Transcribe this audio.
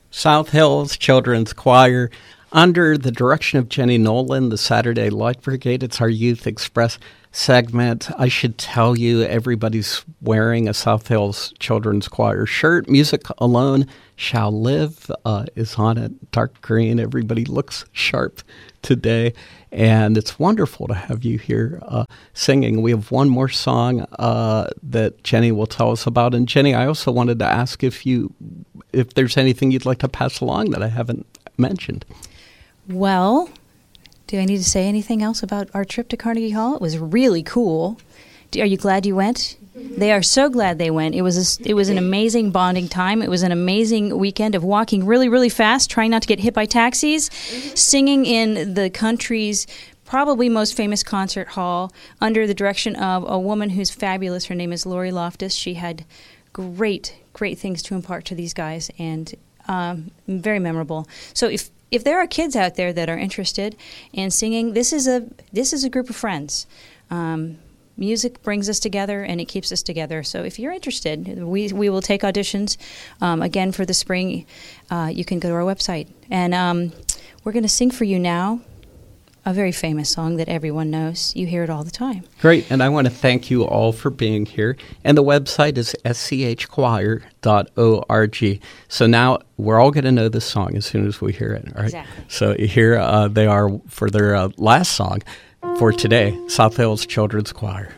South Hills Children's Choir, under the direction of Jenny Nolan, the Saturday Light Brigade. It's our Youth Express segment. I should tell you, everybody's wearing a South Hills Children's Choir shirt. Music Alone Shall Live is on it, dark green. Everybody looks sharp today, and it's wonderful to have you here singing. We have one more song that Jenny will tell us about. And Jenny, I also wanted to ask if there's anything you'd like to pass along that I haven't mentioned. Well, do I need to say anything else about our trip to Carnegie Hall? It was really cool. Are you glad you went? They are so glad they went. It was an amazing bonding time. It was an amazing weekend of walking really, really fast, trying not to get hit by taxis, singing in the country's probably most famous concert hall under the direction of a woman who's fabulous. Her name is Lori Loftus. She had great things to impart to these guys, and very memorable. So if there are kids out there that are interested in singing, this is a group of friends. Music brings us together, and it keeps us together. So if you're interested, we will take auditions again for the spring. You can go to our website. And we're going to sing for you now a very famous song that everyone knows. You hear it all the time. Great, and I want to thank you all for being here. And the website is schchoir.org. So now we're all going to know this song as soon as we hear it. Right? Exactly. So here they are for their last song for today, South Hills Children's Choir.